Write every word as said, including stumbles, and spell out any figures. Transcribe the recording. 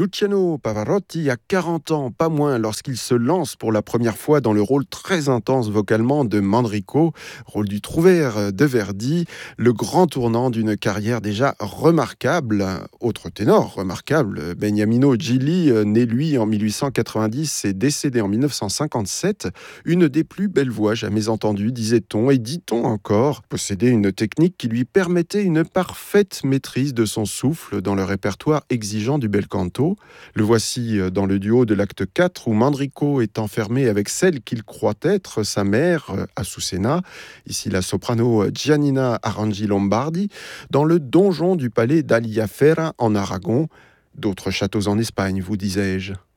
Luciano Pavarotti a quarante ans, pas moins, lorsqu'il se lance pour la première fois dans le rôle très intense vocalement de Manrico, rôle du trouvère de Verdi, le grand tournant d'une carrière déjà remarquable. Autre ténor remarquable, Beniamino Gigli, né lui en mille huit cent quatre-vingt-dix et décédé en mille neuf cent cinquante-sept, une des plus belles voix jamais entendues, disait-on, et dit-on encore, possédait une technique qui lui permettait une parfaite maîtrise de son souffle dans le répertoire exigeant du bel canto. Le voici dans le duo de l'acte quatre où Manrico est enfermé avec celle qu'il croit être sa mère, Azucena, ici la soprano Giannina Arangi Lombardi, dans le donjon du palais d'Aliaferra en Aragon. D'autres châteaux en Espagne, vous disais-je.